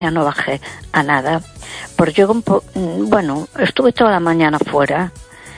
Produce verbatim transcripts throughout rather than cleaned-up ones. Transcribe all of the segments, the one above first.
ya no bajé a nada. Porque yo, bueno, estuve toda la mañana fuera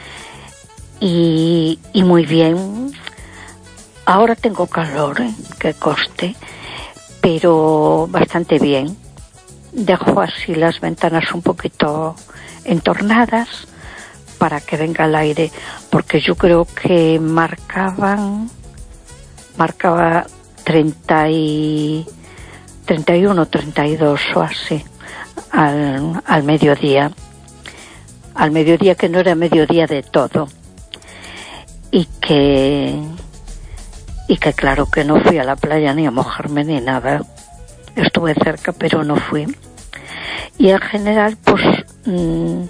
y, y muy bien. Ahora tengo calor, ¿eh? Que coste, pero bastante bien. Dejo así las ventanas un poquito entornadas para que venga el aire, porque yo creo que marcaban, marcaba treinta y treinta y uno, treinta y dos o así al, al mediodía, al mediodía que no era mediodía de todo, y que y que claro que no fui a la playa ni a mojarme ni nada. Estuve cerca pero no fui. Y en general pues mmm,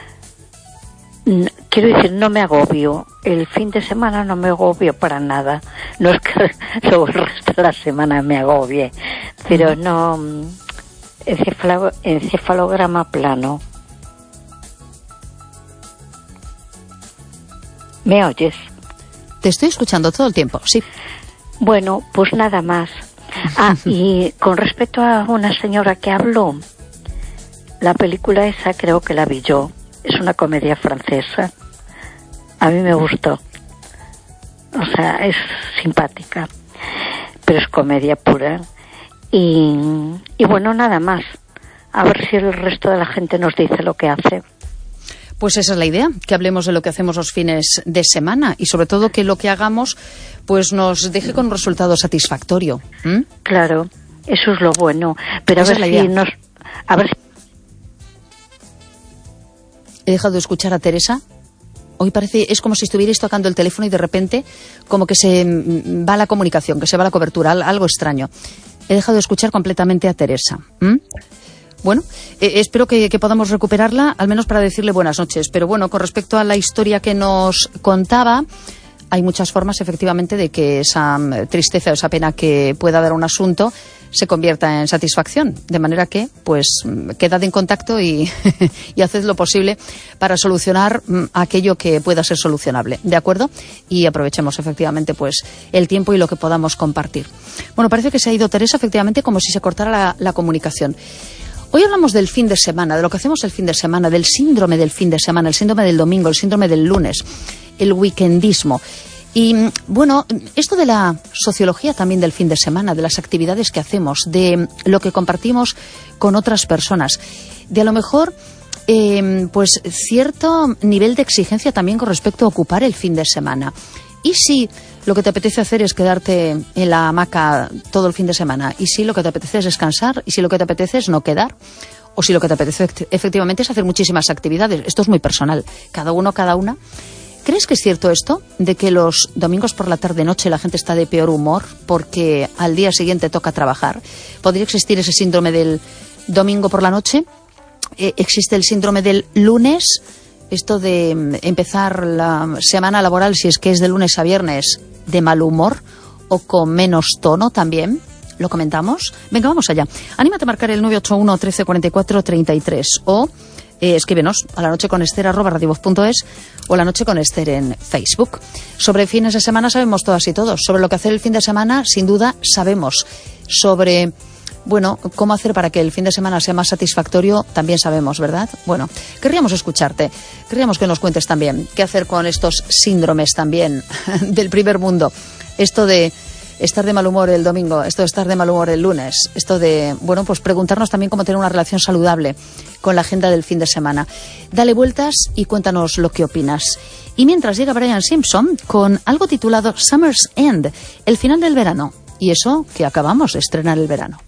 quiero decir, no me agobio. El fin de semana no me agobio para nada. No es que luego el resto de la semana me agobie, pero no. Encefalo, encefalograma plano. ¿Me oyes? Te estoy escuchando todo el tiempo, sí. Bueno, pues nada más. Ah, y con respecto a una señora que habló, la película esa creo que la vi yo. Es una comedia francesa. A mí me gustó. O sea, es simpática, pero es comedia pura. Y, y bueno, nada más. A ver si el resto de la gente nos dice lo que hace. Pues esa es la idea, que hablemos de lo que hacemos los fines de semana y sobre todo que lo que hagamos pues nos deje con un resultado satisfactorio. ¿Mm? Claro, eso es lo bueno. Pero esa a ver si nos... A ver si... He dejado de escuchar a Teresa. Hoy parece, es como si estuvierais tocando el teléfono y de repente como que se va la comunicación, que se va la cobertura, algo extraño. He dejado de escuchar completamente a Teresa. ¿Mm? Bueno, eh, espero que, que podamos recuperarla, al menos para decirle buenas noches. Pero bueno, con respecto a la historia que nos contaba, hay muchas formas efectivamente de que esa tristeza o esa pena que pueda dar un asunto se convierta en satisfacción. De manera que, pues, quedad en contacto y, y haced lo posible para solucionar aquello que pueda ser solucionable. ¿De acuerdo? Y aprovechemos efectivamente, pues, el tiempo y lo que podamos compartir. Bueno, parece que se ha ido Teresa, efectivamente, como si se cortara la, la comunicación. Hoy hablamos del fin de semana, de lo que hacemos el fin de semana, del síndrome del fin de semana, el síndrome del domingo, el síndrome del lunes, el weekendismo. Y bueno, esto de la sociología también del fin de semana, de las actividades que hacemos, de lo que compartimos con otras personas, de a lo mejor eh, pues cierto nivel de exigencia también con respecto a ocupar el fin de semana. ¿Y si lo que te apetece hacer es quedarte en la hamaca todo el fin de semana? ¿Y si lo que te apetece es descansar? ¿Y si lo que te apetece es no quedar? ¿O si lo que te apetece efectivamente es hacer muchísimas actividades? Esto es muy personal. Cada uno, cada una. ¿Crees que es cierto esto? De que los domingos por la tarde-noche la gente está de peor humor porque al día siguiente toca trabajar. ¿Podría existir ese síndrome del domingo por la noche? Eh, ¿Existe el síndrome del lunes? Esto de empezar la semana laboral, si es que es de lunes a viernes, de mal humor o con menos tono también. ¿Lo comentamos? Venga, vamos allá. Anímate a marcar el nueve ocho uno, trece cuarenta y cuatro, treinta y tres o eh, escríbenos a la noche con Ester arroba radiovoz punto es o la noche con Ester en Facebook. Sobre fines de semana sabemos todas y todos. Sobre lo que hacer el fin de semana, sin duda, sabemos. Sobre... Bueno, cómo hacer para que el fin de semana sea más satisfactorio, también sabemos, ¿verdad? Bueno, querríamos escucharte, querríamos que nos cuentes también qué hacer con estos síndromes también del primer mundo. Esto de estar de mal humor el domingo, esto de estar de mal humor el lunes, esto de, bueno, pues preguntarnos también cómo tener una relación saludable con la agenda del fin de semana. Dale vueltas y cuéntanos lo que opinas. Y mientras llega Brian Simpson con algo titulado Summer's End, el final del verano. Y eso que acabamos de estrenar el verano.